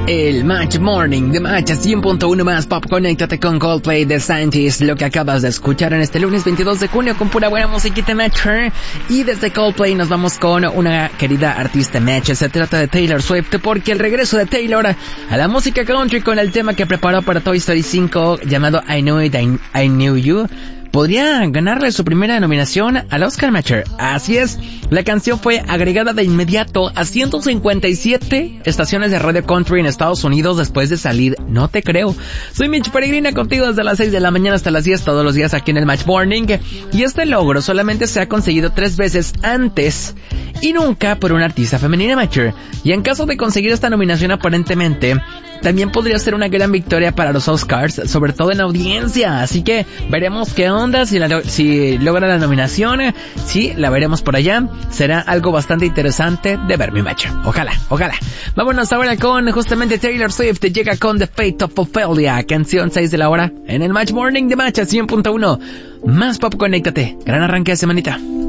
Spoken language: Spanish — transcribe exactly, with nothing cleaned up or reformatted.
El Match Morning de Match cien punto uno más Pop. Conéctate con Coldplay de Scientist, lo que acabas de escuchar en este lunes veintidós de junio con pura buena musiquita Match. Y desde Coldplay nos vamos con una querida artista Match. Se trata de Taylor Swift, porque el regreso de Taylor a la música country con el tema que preparó para Toy Story cinco llamado I Knew It, I, I Knew You podría ganarle su primera nominación al Oscar Matcher. Así es, la canción fue agregada de inmediato a ciento cincuenta y siete estaciones de radio country en Estados Unidos después de salir. No te creo. Soy Mitch Peregrina contigo desde las seis de la mañana hasta las diez todos los días aquí en el Match Morning. Y este logro solamente se ha conseguido tres veces antes y nunca por una artista femenina Matcher. Y en caso de conseguir esta nominación aparentemente también podría ser una gran victoria para los Oscars, sobre todo en audiencia. Así que veremos qué onda, si, la, si logra la nominación. Sí, la veremos por allá. Será algo bastante interesante de ver, mi macho. Ojalá, ojalá. Vámonos ahora con justamente Taylor Swift. Llega con The Fate of Ophelia, canción seis de la hora en el Match Morning de Match cien punto uno. Más pop, conéctate. Gran arranque de semanita.